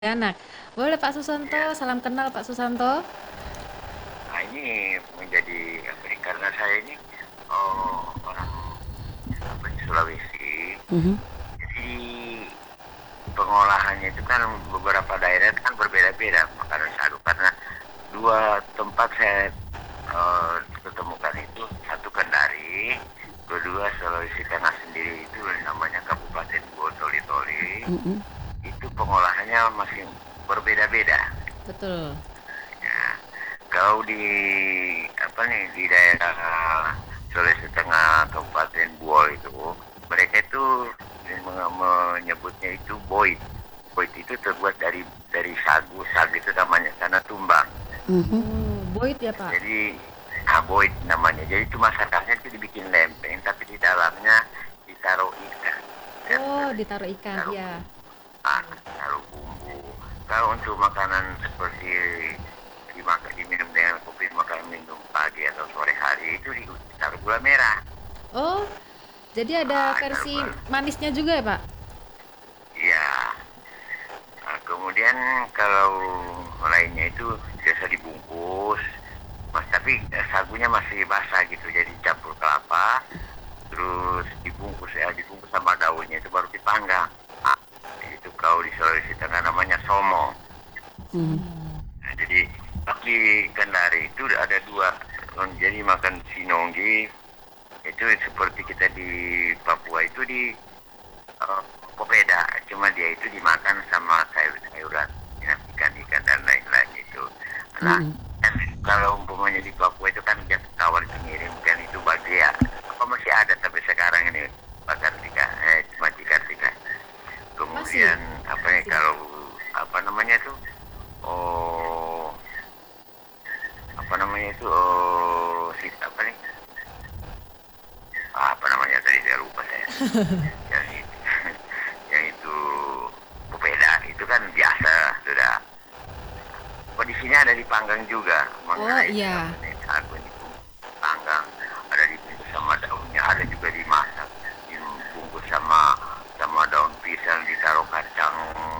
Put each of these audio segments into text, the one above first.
anak. Boleh Pak Susanto, Ya. salam kenal Pak Susanto. Nah, ini menjadi apa nih, karena saya ini orang apa nih, Sulawesi. Mhm. Jadi pengolahannya itu kan beberapa daerah itu kan berbeda-beda makanan sagu karena dua tempat saya ketemukan itu satu Kendari, kedua Sulawesi Tengah sendiri itu namanya Kabupaten Botoli-Toli. Mhm. Itu pengolahannya masih berbeda-beda. Betul. Ya, kalau di apa nih di daerah Sulawesi Tengah Kabupaten Buol itu mereka itu menyebutnya itu boit. Boit itu terbuat dari sagu. Sagu itu namanya karena tumbang. Mhm. Oh, Boyd ya Pak. Jadi boit namanya. Jadi itu masakannya itu dibikin lempeng tapi di dalamnya ditaruh ikan. Ya, Oh, ditaruh ikan, ditaruh iya. bumbu. Taruh bumbu. Kalau untuk makanan seperti diminum dengan kopi, makan minum pagi atau sore hari itu ditaruh gula merah. Oh, jadi ada Taruh versi gula. manisnya juga ya Pak? Iya. Nah, kemudian kalau lainnya itu biasa dibungkus, mas tapi sagunya masih basah gitu, jadi campur kelapa, terus dibungkus sama daunnya itu baru dipanggang. Ah, itu kalau di Sulawesi Tengah namanya somo. Mhm. Nah, jadi di Kendari itu ada dua. Jadi makan sinonggi itu seperti kita di Papua itu di uh, popeda, cuma dia itu dimakan sama sayur-sayuran, ya, ikan-ikan dan lain-lain itu. Nah, Mhm. kan kalau umpamanya di Papua itu kan dia kawan pengirim kan itu bagia. Apa masih ada sampai sekarang ini Pak Kartika, Maji Kartika. Masih. Kemudian apa ya Masih. kalau apa namanya tuh, oh apa namanya itu, si apa nih, apa namanya tadi saya lupa saya, yang itu yang itu popeda itu kan biasa sudah. Oh, di sini ada dipanggang juga Oh mengenai iya. apa nih sagu ini panggang, ada dibungkus sama daunnya, ada juga dimasak dibungkus sama sama daun pisang, ditaruh kacang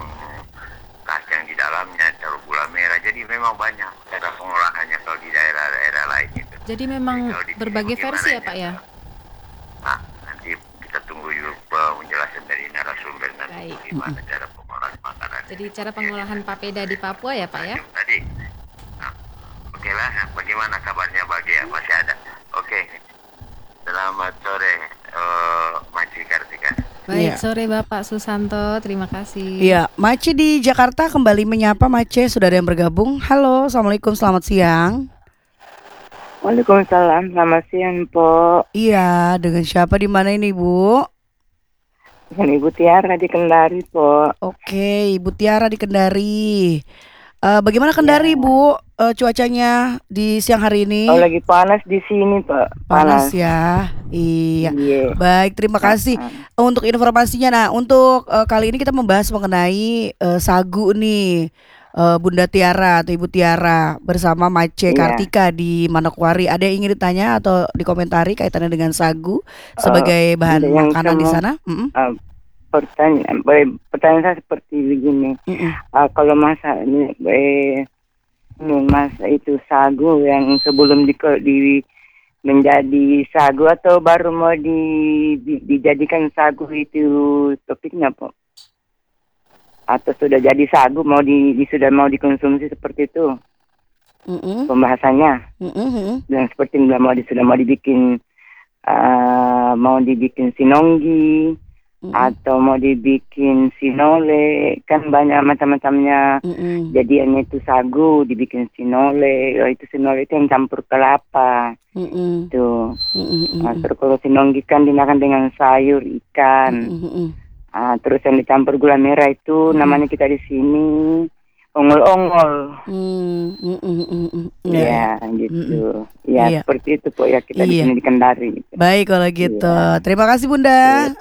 kacang di dalamnya, taruh gula merah. Jadi memang banyak cara pengolahannya kalau di daerah-daerah lain itu. Jadi Jadi memang kalau di sini berbagai bagaimana versi ya ini? Pak ya? Nah, nanti kita tunggu dulu penjelasan dari narasumber nanti Baik. bagaimana cara pengolahan makanannya. Jadi cara Ya, pengolahan papeda di Papua ya Pak ya? tadi. Nah, oke lah, bagaimana kabarnya Bagi ya? Masih ada? Oke, selamat sore, Maci Kartika. Baik, Iya, sore Bapak Susanto, terima kasih. iya. Mace di Jakarta kembali menyapa Mace. Sudah ada yang bergabung. Halo, assalamualaikum, selamat siang. Waalaikumsalam, selamat siang, Po. Iya, dengan siapa di mana ini, Bu? Dengan Ibu Tiara di Kendari, Po. Oke, Ibu Tiara di Kendari. Bagaimana Kendari, Ya, Bu? Cuacanya di siang hari kalau ini? lagi panas di sini, Pak. Panas Panas. ya. Iya. Iya. Baik, terima kasih Heeh. untuk informasinya. Nah, untuk kali ini kita membahas mengenai sagu nih. Bunda Tiara atau Ibu Tiara bersama Mace Iya. Kartika di Manokwari. Ada yang ingin ditanya atau dikomentari kaitannya dengan sagu Eh, sebagai bahan yang makanan di semua sana? Mm-mm, pertanyaan saya seperti begini. mm-mm, Kalau masa ini masa itu sagu yang sebelum di menjadi sagu atau baru mau dijadikan sagu itu topiknya, Po? Atau sudah jadi sagu mau sudah mau dikonsumsi seperti itu mm-mm, pembahasannya, mm-mm, dan seperti sudah mau dibikin, mau dibikin sinonggi mm-mm, atau mau dibikin sinole, kan banyak macam-macamnya. mm-mm, Jadiannya itu sagu dibikin sinole. Itu sinole itu yang campur kelapa mm-mm, tuh. mm-mm, mm-mm, Terus kalau sinonggi kan dimakan dengan sayur ikan. mm-mm, Terus yang dicampur gula merah itu mm-mm. namanya kita di sini ongol-ongol. Mm, mm, mm, mm. Ya, Ya, ya. gitu. Mm-mm. Ya, Iya, seperti itu, Po, ya kita di iya. sini di Kendari gitu. Baik kalau gitu. Iya. Terima kasih Bunda. Iya.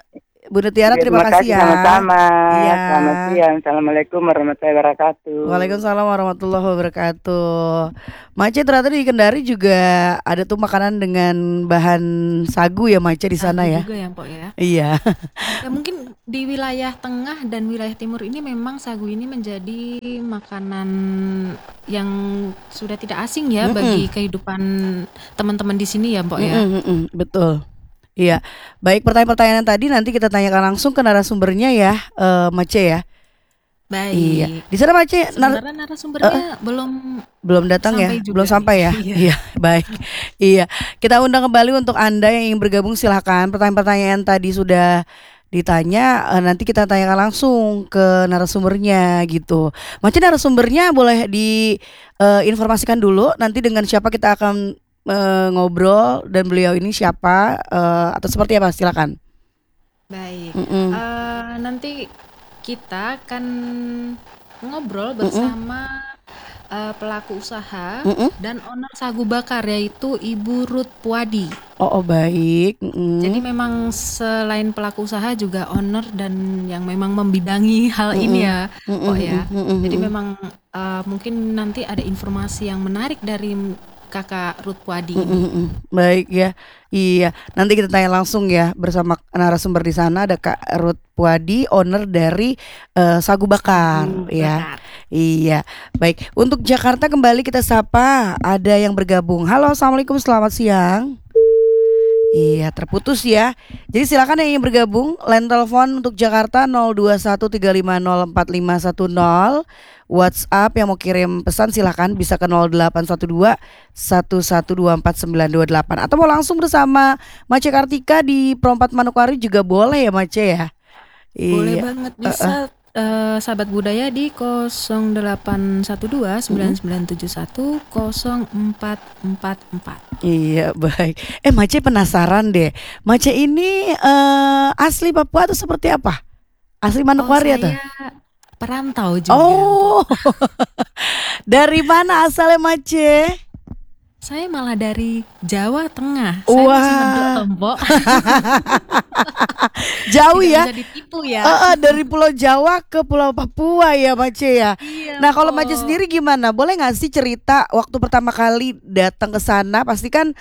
Bunda Tiara, Ya, terima terima kasih kasih ya. sama-sama. Iya. Selamat siang. Assalamualaikum warahmatullahi wabarakatuh. Waalaikumsalam warahmatullahi wabarakatuh. Mace, ternyata di Kendari juga ada tuh makanan dengan bahan sagu ya Mace di sana Sagu ya. juga ya Mpok ya. Iya. Ya mungkin di wilayah tengah dan wilayah timur ini memang sagu ini menjadi makanan yang sudah tidak asing ya bagi kehidupan teman-teman di sini ya Mpok ya. Betul. Iya. Baik, pertanyaan-pertanyaan tadi nanti kita tanyakan langsung ke narasumbernya ya, Mace ya. Baik. Iya. Di sana Mace Sementara narasumbernya belum datang ya, sampai juga belum sampai ya. nih. Iya. Iya, baik. Iya, kita undang kembali untuk Anda yang ingin bergabung, silahkan. Pertanyaan-pertanyaan tadi sudah ditanya, nanti kita tanyakan langsung ke narasumbernya gitu. Macam narasumbernya boleh diinformasikan dulu nanti dengan siapa kita akan ngobrol dan beliau ini siapa atau seperti apa, silakan. Baik. Nanti kita akan ngobrol bersama pelaku usaha dan owner sagu bakar yaitu Ibu Ruth Puadi. Oh, baik. Jadi memang selain pelaku usaha juga owner dan yang memang membidangi hal ini ya, Pak ya. Jadi memang mungkin nanti ada informasi yang menarik dari Kakak Ruth Puadi. Baik ya. Iya, nanti kita tanya langsung ya bersama narasumber di sana, ada Kak Ruth Puadi, owner dari Sagu Bakar ya. Iya. Baik, untuk Jakarta kembali kita sapa, ada yang bergabung. Halo, assalamualaikum, selamat siang. Iya, terputus ya. Jadi silakan yang ingin bergabung, line telepon untuk Jakarta 0213504510. WhatsApp yang mau kirim pesan silakan bisa ke 0812 11249228 atau mau langsung bersama Mace Kartika di Perompat Manokwari juga boleh ya Mace ya. Boleh Iya. banget, bisa sahabat budaya di 0812 9971 0444. Iya, baik. Mace penasaran deh. Mace ini asli Papua atau seperti apa? Asli Manokwari atau? Saya perantau juga. Oh. Dari mana asalnya Mace? Saya malah dari Jawa Tengah. Wah. Saya masih mendok tombok. Jauh Tidak ya. bisa ditipu ya. Dari Pulau Jawa ke Pulau Papua ya Mace ya. Iya, Nah, kalau Mpok. Mace sendiri gimana? Boleh nggak sih cerita waktu pertama kali datang ke sana? Pasti kan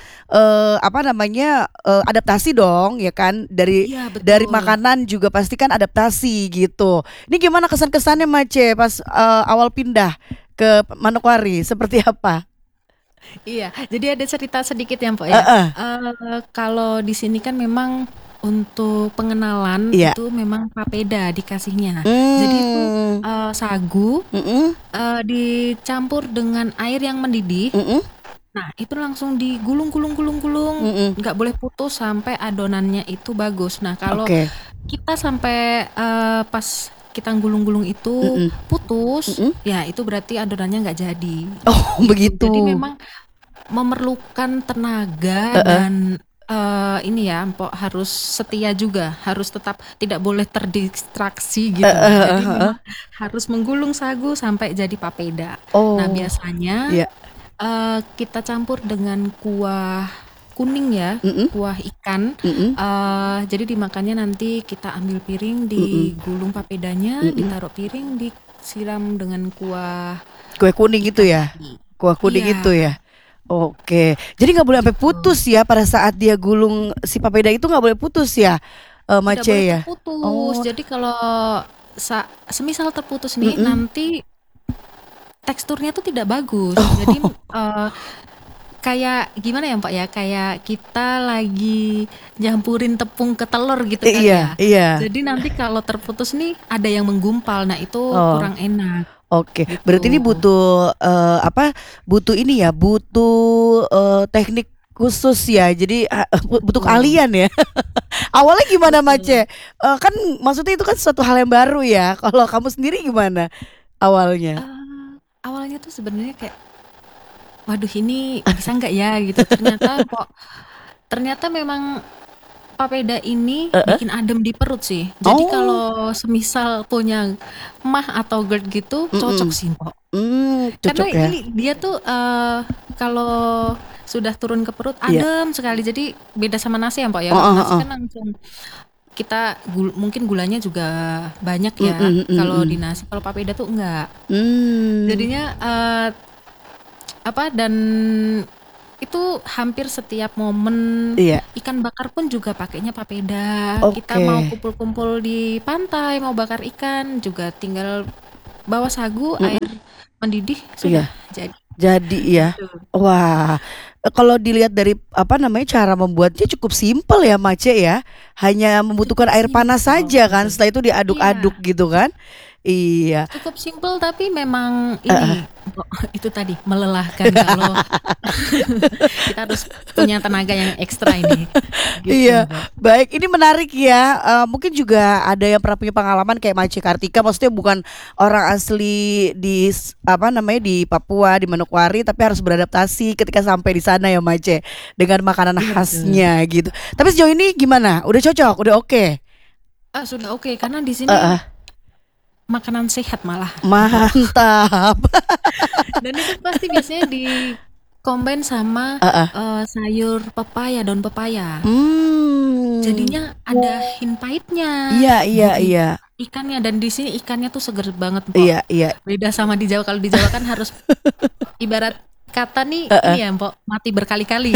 adaptasi dong, ya kan? Iya, betul. Dari makanan juga pasti kan adaptasi gitu. Ini gimana kesan-kesannya Mace pas awal pindah ke Manokwari? Seperti apa? Iya, jadi ada cerita sedikit ya, Mpok ya. Kalau di sini kan memang untuk pengenalan Iya. itu memang papeda dikasihnya. Jadi itu sagu dicampur dengan air yang mendidih. Nah, itu langsung digulung, nggak boleh putus sampai adonannya itu bagus. Nah, kalau Oke. kita sampai pas kita gulung-gulung itu putus, ya itu berarti adonannya nggak jadi. Oh, begitu. Jadi memang memerlukan tenaga dan ini ya, Mpok harus setia juga, harus tetap tidak boleh terdistraksi gitu. Jadi memang harus menggulung sagu sampai jadi papeda. Oh. Nah, biasanya Iya. kita campur dengan kuah kuning ya, kuah ikan. Jadi dimakannya nanti kita ambil piring, digulung papedanya, ditaruh piring, disiram dengan kuah Kue kuning itu ya? Kuah kuning Iya. itu ya? Oke. Jadi nggak boleh sampai putus ya pada saat dia gulung si papeda itu, nggak boleh putus ya, tidak Mace boleh ya? terputus. Oh. Jadi kalau semisal terputus nih, nanti teksturnya tuh tidak bagus. Jadi kayak gimana ya, Pak ya? Kayak kita lagi nyampurin tepung ke telur gitu kan ya. Iya. Jadi nanti kalau terputus nih ada yang menggumpal. Nah, itu kurang enak. Oke. Gitu. Berarti ini butuh butuh ini ya, butuh teknik khusus ya. Jadi butuh keahlian ya. Awalnya gimana Mace? Kan maksudnya itu kan suatu hal yang baru ya. Kalau kamu sendiri gimana awalnya? Awalnya tuh sebenarnya kayak, waduh ini bisa nggak ya gitu. Ternyata memang papeda ini bikin adem di perut sih. Jadi kalau semisal punya mah atau GERD gitu cocok sih, Mpok. Cocok Karena ya. ini dia tuh kalau sudah turun ke perut adem sekali. Jadi beda sama nasi ya, Mpok ya. Kalau nasi kan langsung mungkin gulanya juga banyak ya kalau di nasi. Kalau papeda tuh enggak. Jadinya dan itu hampir setiap momen ikan bakar pun juga pakainya papeda. Kita mau kumpul-kumpul di pantai, mau bakar ikan juga tinggal bawa sagu, air mendidih sudah jadi ya. Wah, kalau dilihat dari cara membuatnya cukup simpel ya Mace ya. Hanya membutuhkan air panas saja kan. Setelah itu diaduk-aduk gitu kan. Iya. Cukup simpel tapi memang ini itu tadi melelahkan kalau kita harus punya tenaga yang ekstra ini. Gitu, iya, baik. Ini menarik ya. Mungkin juga ada yang pernah punya pengalaman kayak Mace Kartika. Maksudnya bukan orang asli di di Papua, di Manokwari, tapi harus beradaptasi ketika sampai di sana ya Mace dengan makanan khasnya gitu. Tapi sejauh ini gimana? Udah cocok? Udah oke? Sudah oke karena di sini makanan sehat malah. Mantap. Dan itu pasti biasanya di combine sama sayur pepaya, daun pepaya. Jadinya ada hint pahitnya. Iya. Ikannya, dan di sini ikannya tuh seger banget, Mpok. Iya. Beda sama di Jawa. Kalau di Jawa kan harus ibarat kata nih ini ya Mpok, mati berkali-kali.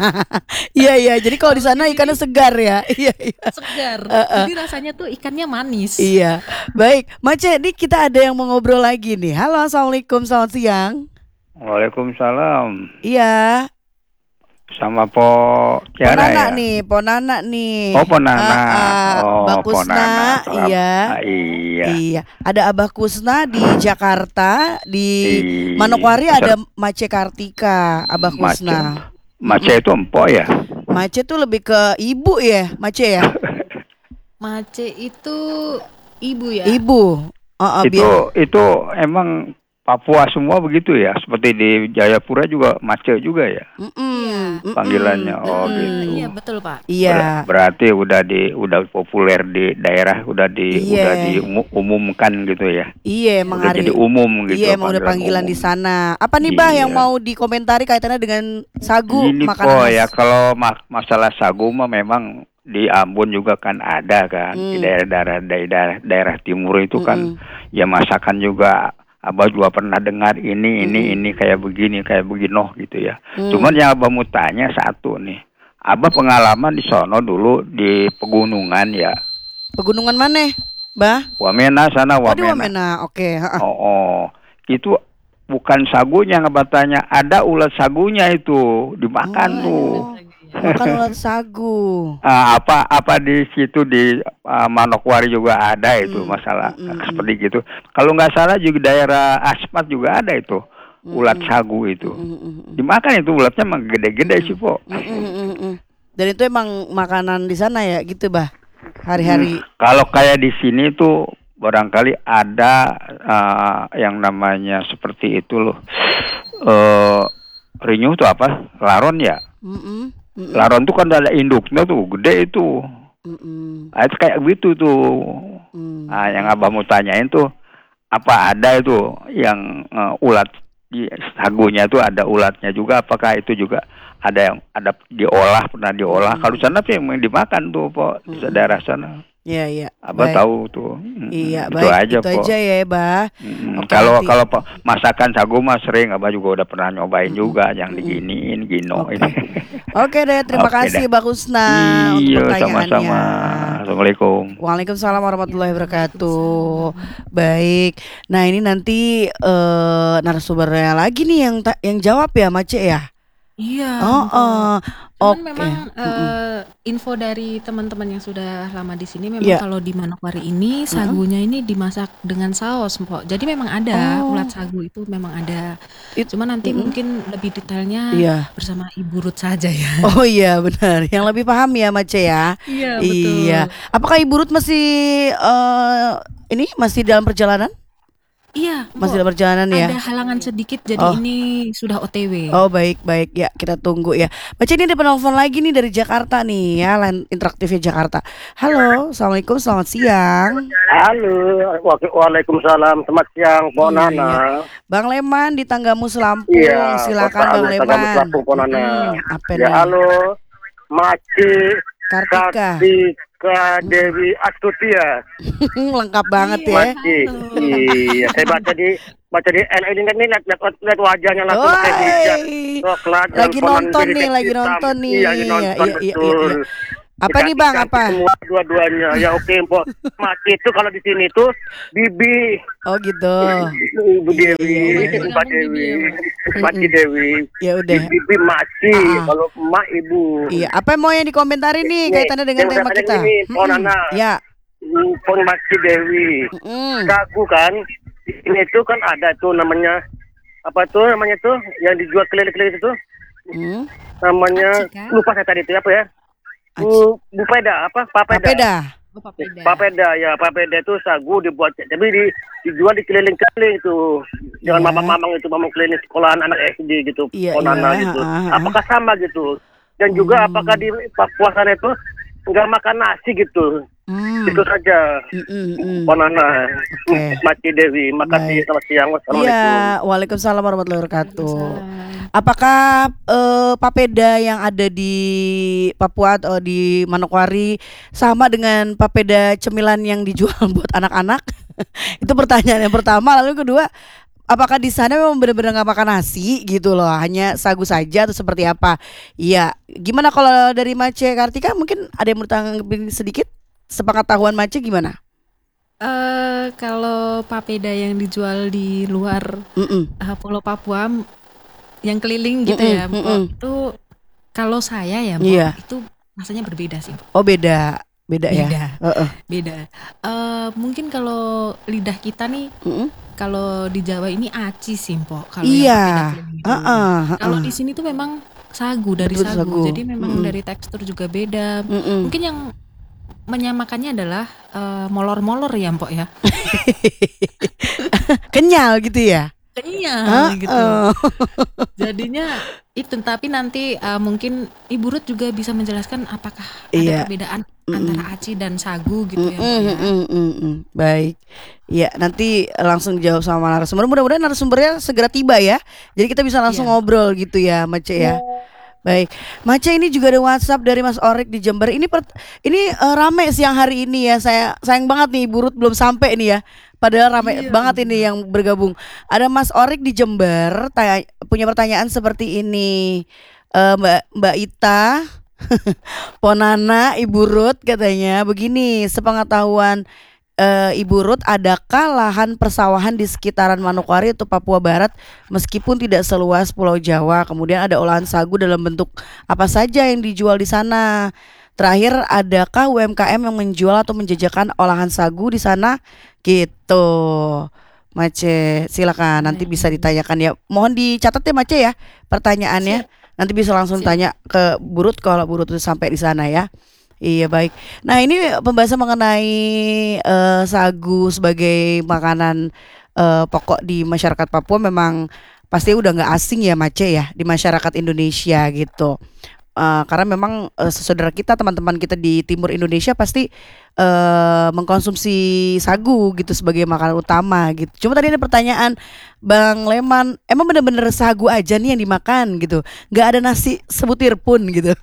Iya. Jadi kalau di sana ikannya segar ya. Iya. Segar. Jadi rasanya tuh ikannya manis. Iya. Baik, Mace, ini kita ada yang mau ngobrol lagi nih. Halo, assalamualaikum, selamat siang. Waalaikumsalam. Iya. Sama Po Tiara ya. Ponana nih. Oh, Ponana. Mbak Kusna, iya. Iya. Ada Abah Kusna di Jakarta, di Manokwari ada Mace Kartika, Abah Kusna. Mace itu empok ya? Mace tuh lebih ke ibu ya, Mace ya? Mace itu ibu ya? Ibu. Itu emang Papua semua begitu ya, seperti di Jayapura juga Mace juga ya, panggilannya. Gitu. Iya betul Pak. Iya. Berarti udah populer di daerah, udah diumumkan gitu ya. Iya, emang jadi umum gitu. Iya, emang udah panggilan umum di sana. Apa nih Bah yang mau dikomentari kaitannya dengan sagu? Ini kok ya, kalau masalah sagu mah memang di Ambon juga kan ada kan, di daerah timur itu kan ya masakan juga. Abah juga pernah dengar ini kayak begini gitu ya. Cuman yang Abah mau tanya satu nih. Abah pengalaman di sono dulu di pegunungan ya. Pegunungan mana, Bah? Wamena sana, Wamena. Oh, di Wamena. Oke. Itu bukan sagunya yang Abah tanya, ada ulat sagunya itu dimakan tuh. Makan ulat sagu. Apa di situ di Manokwari juga ada itu masalah seperti gitu. Kalau nggak salah juga daerah Asmat juga ada itu ulat sagu itu. Dimakan itu ulatnya emang gede-gede sih Po. Dan itu emang makanan di sana ya gitu Bah hari-hari. Kalau kayak di sini tuh barangkali ada yang namanya seperti itu loh. Rinyuh tuh apa? Laron ya. Laron tuh kan ada induknya tuh, gede itu. Itu kayak gitu tuh. Nah, yang Abah mau tanyain tuh, apa ada itu yang ulat di sagunya itu ada ulatnya juga? Apakah itu juga ada yang pernah diolah? Kalau sana tuh yang dimakan tuh, Po, di daerah sana. Iya. Abah tahu tuh. Iya, itu baik. aja, Itu aja ya, Bah. Kalau masakan sagu mah sering Abah juga udah pernah nyobain juga yang diginiin, gino ini. Oke deh, terima kasih Mbak Kusna untuk pertanyaannya. Sama-sama. Assalamualaikum. Waalaikumsalam warahmatullahi wabarakatuh. Baik. Nah, ini nanti narasumbernya lagi nih yang jawab ya, Mace ya. Iya. Cuman memang info dari teman-teman yang sudah lama di sini memang kalau di Manokwari ini sagunya ini dimasak dengan saus, Mpok. Jadi memang ada ulat sagu itu memang ada. Cuma nanti mungkin lebih detailnya bersama Ibu Ruth saja ya. Oh iya benar. Yang lebih paham ya Mace ya. Iya betul. Iya. Apakah Ibu Ruth masih masih dalam perjalanan? Iya, masih dalam perjalanan ya. Ada halangan sedikit jadi ini sudah OTW. Oh baik ya, kita tunggu ya. Baca ini ada penelpon lagi nih dari Jakarta nih ya, line interaktifnya Jakarta. Halo, assalamualaikum, selamat siang. Halo, waalaikumsalam, selamat siang, Po Nana. Bang Leman di Tanggamus Lampung, silakan Bang Leman. Tanggamus Lampung, Po Nana. Apa ya, halo, Mace Dewi Astutia. Lengkap banget Iya, ya. Masih. halo. Iya, saya baca di ini kan nih lihat wajahnya langsung pakai hijab. Woi, Coklat dan lagi konon nonton nih, jadi lagi hitam. nonton nih. Iya, lagi nonton Iya, iya, betul. iya. Apa nih Bang? Cantik-cantik Apa? semua dua-duanya. Ya oke, Mpok. Mati itu kalau di sini tuh Bibi. Oh gitu. Ibu Iya, Dewi, iya, iya. Di Mbak kampung Bibi Dewi, ya, Mbak Dewi. Ya udah. Bibi masih, Ah, ah. kalau emak ibu. Iya, apa yang mau yang dikomentari nih Nih, kaitannya dengan yang tema saya kita? ini, Pon Nana. Ya. Pon Masih Dewi. Sagu kan, ini tuh kan ada tuh namanya, apa tuh namanya tuh, yang dijual keliling-keliling itu, Mm. namanya, Aci, kan? lupa saya tadi itu apa ya? Aci. Bupeda, apa? Papeda. Papeda. Oh, papeda. Papeda, ya Papeda itu sagu dibuat, tapi dijual di keliling-keliling itu. Jangan Iya. mamang-mamang itu, mamang keliling sekolahan anak SD gitu, Iya, Ponana iya, gitu. ha. Apakah sama gitu? Dan juga apakah di Papua sana itu nggak makan nasi gitu? Itu saja. Ponana, Oke. Mati Dewi, makasih, Baik. selamat siang, wassalamualaikum. Iya, waalaikumsalam warahmatullahi wabarakatuh. Waalaikumsalam. Apakah papeda yang ada di Papua atau di Manokwari sama dengan papeda cemilan yang dijual buat anak-anak? Itu pertanyaan yang pertama. Lalu yang kedua, apakah di sana memang benar-benar nggak makan nasi gitu loh, hanya sagu saja atau seperti apa? Iya, gimana kalau dari Mace Kartika, mungkin ada yang mau tanggapin sedikit? Sepengetahuan Mace gimana? Kalau papeda yang dijual di luar Pulau Papua yang keliling gitu ya, Mpok, itu kalau saya ya, Mpok, Iya. itu rasanya berbeda sih, Mpok. Oh beda ya. Beda. Heeh. Beda. Mungkin kalau lidah kita nih, kalau di Jawa ini aci sih, Mpok. Kalau yang Iya. papeda keliling itu. Heeh, Kalau heeh. di sini tuh memang sagu, dari Betul, sagu. sagu. Jadi memang dari tekstur juga beda. Mungkin yang menyamakannya adalah molor-molor ya, Mpok ya. Kenyal gitu ya. Kenyal gitu. Jadinya itu, tapi nanti mungkin Ibu Ruth juga bisa menjelaskan apakah Iya. ada perbedaan antara aci dan sagu gitu ya, Mpok ya. Baik. Ya, nanti langsung jawab sama narasumber. Mudah-mudahan narasumbernya segera tiba ya. Jadi kita bisa langsung Iya. ngobrol gitu ya, Mace ya. Baik, Mace, ini juga ada WhatsApp dari Mas Orik di Jember. Ini rame siang hari ini ya. Sayang banget nih Ibu Ruth belum sampai nih ya. Padahal rame Iya, banget ini yang bergabung. Ada Mas Orik di Jember punya pertanyaan seperti ini. Mbak Ita, Ponana, Ibu Ruth katanya begini, sepengetahuan Ibu Ruth, adakah lahan persawahan di sekitaran Manokwari atau Papua Barat meskipun tidak seluas Pulau Jawa? Kemudian ada olahan sagu dalam bentuk apa saja yang dijual di sana? Terakhir, adakah UMKM yang menjual atau menjajakan olahan sagu di sana? Gitu. Mace, silakan nanti bisa ditanyakan ya. Mohon dicatat ya Mace ya pertanyaannya. Nanti bisa langsung tanya ke Bu Ruth kalau Bu Ruth sampai di sana ya. Iya baik. Nah ini pembahasan mengenai sagu sebagai makanan pokok di masyarakat Papua memang pasti udah nggak asing ya Mace ya di masyarakat Indonesia gitu. Karena memang saudara kita, teman-teman kita di timur Indonesia pasti mengkonsumsi sagu gitu sebagai makanan utama gitu. Cuma tadi ada pertanyaan Bang Leman, emang bener-bener sagu aja nih yang dimakan gitu, nggak ada nasi sebutir pun gitu.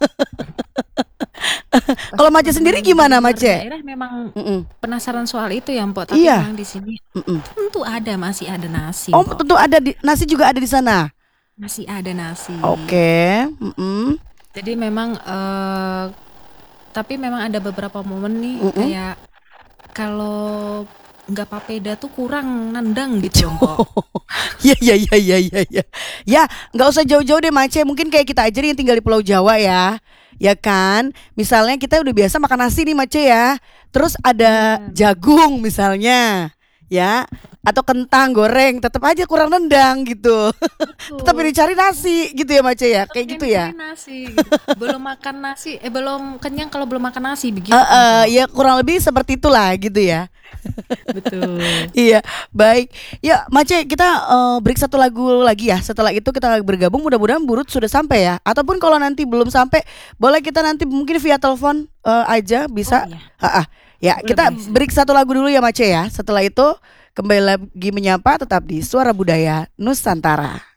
Kalau Mace sendiri gimana Mace? Daerah memang penasaran soal itu ya, Mpok. Tapi Iya. memang di sini tentu masih ada nasi. Oh Mpok. tentu ada nasi juga ada di sana. Masih ada nasi. Oke. Jadi memang tapi memang ada beberapa momen nih kayak kalau nggak papeda tuh kurang nendang gitu, Mpok. Ya. Ya, nggak usah jauh-jauh deh Mace. Mungkin kayak kita aja nih yang tinggal di Pulau Jawa ya. Ya kan? Misalnya kita udah biasa makan nasi nih Mace ya. Terus ada jagung misalnya. Ya, atau kentang goreng, tetap aja kurang nendang gitu. Tetap dicari nasi gitu ya Mace ya. Kayak gitu ya. Nasi, gitu. Belum makan nasi, belum kenyang kalau belum makan nasi begitu. Ya kurang lebih seperti itulah gitu ya. Betul. Iya, baik. Ya, Mace, kita break satu lagu lagi ya. Setelah itu kita bergabung. Mudah-mudahan Bu Ruth sudah sampai ya. Ataupun kalau nanti belum sampai, boleh kita nanti mungkin via telepon aja bisa. Oh, iya. Ya, kita break satu lagu dulu ya Mace ya. Setelah itu kembali lagi menyapa tetap di Suara Budaya Nusantara.